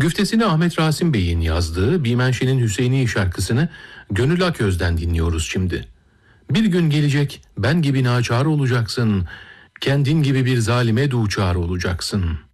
Güftesini Ahmet Rasim Bey'in yazdığı Bimenşe'nin Hüseyini şarkısını Gönül Aköz'den dinliyoruz şimdi. Bir gün gelecek ben gibi naçar olacaksın, kendin gibi bir zalime duçar olacaksın.